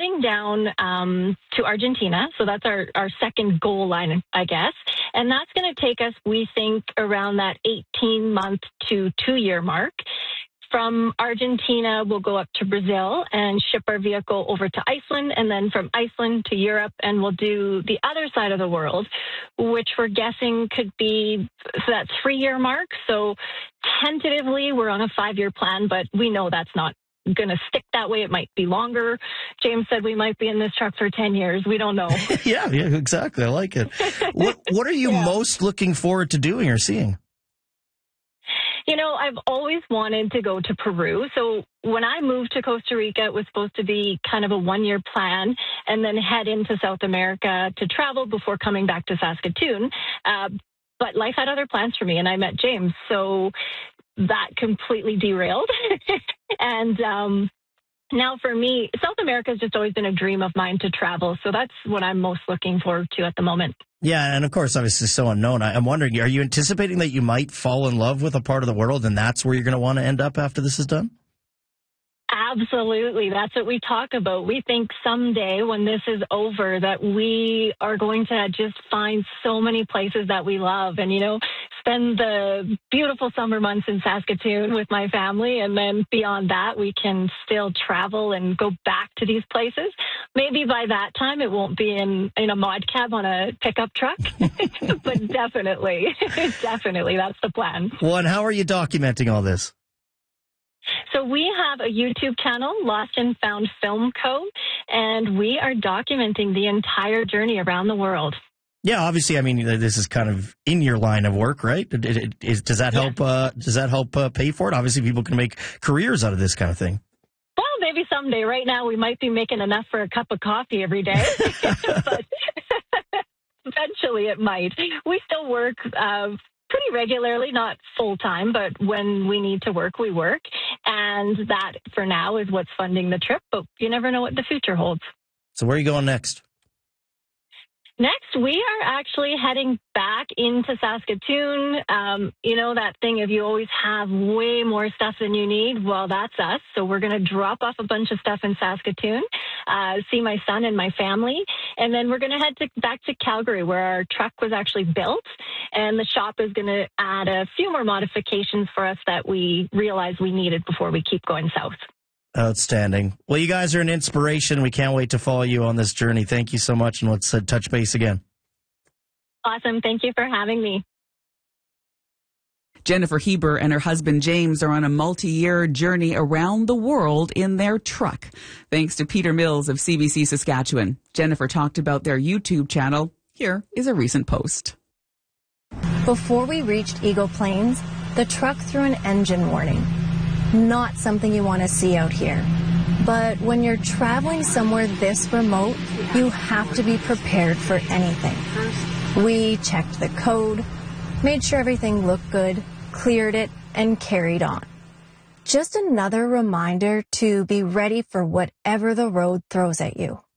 heading down to Argentina. So that's our second goal line, I guess. And that's going to take us, we think, around that 18-month to 2-year mark. From Argentina, we'll go up to Brazil and ship our vehicle over to Iceland, and then from Iceland to Europe, and we'll do the other side of the world, which we're guessing could be that 3-year mark. So tentatively, we're on a 5-year plan, but we know that's not going to stick that way. It might be longer. James said we might be in this truck for 10 years. We don't know. yeah, exactly. I like it. What are you most looking forward to doing or seeing? You know, I've always wanted to go to Peru. So when I moved to Costa Rica, it was supposed to be kind of a 1-year plan and then head into South America to travel before coming back to Saskatoon. But life had other plans for me, and I met James. So that completely derailed. And now for me, South America has just always been a dream of mine to travel. So that's what I'm most looking forward to at the moment. Yeah, and of course, obviously, so unknown. I'm wondering, are you anticipating that you might fall in love with a part of the world, and that's where you're going to want to end up after this is done? Absolutely. That's what we talk about. We think someday when this is over that we are going to just find so many places that we love and, you know, spend the beautiful summer months in Saskatoon with my family. And then beyond that, we can still travel and go back to these places. Maybe by that time, it won't be in a mod cab on a pickup truck, but definitely, that's the plan. Well, and how are you documenting all this? So we have a YouTube channel, Lost and Found Film Co., and we are documenting the entire journey around the world. Yeah, obviously, I mean, this is kind of in your line of work, right? Does that help? Does that help pay for it? Obviously, people can make careers out of this kind of thing. Well, maybe someday. Right now, we might be making enough for a cup of coffee every day, but eventually it might. We still work pretty regularly, not full time, but when we need to work, we work. And that, for now, is what's funding the trip. But you never know what the future holds. So where are you going next? Next, we are actually heading back into Saskatoon. You know that thing, if you always have way more stuff than you need, well, that's us. So we're going to drop off a bunch of stuff in Saskatoon, see my son and my family, and then we're going to head back to Calgary, where our truck was actually built, and the shop is going to add a few more modifications for us that we realized we needed before we keep going south. Outstanding. Well, you guys are an inspiration. We can't wait to follow you on this journey. Thank you so much, and let's touch base again. Awesome. Thank you for having me. Jennifer Heber and her husband James are on a multi-year journey around the world in their truck. Thanks to Peter Mills of CBC Saskatchewan. Jennifer talked about their YouTube channel. Here is a recent post. Before we reached Eagle Plains, the truck threw an engine warning. Not something you want to see out here. But when you're traveling somewhere this remote, you have to be prepared for anything. We checked the code, made sure everything looked good, cleared it, and carried on. Just another reminder to be ready for whatever the road throws at you.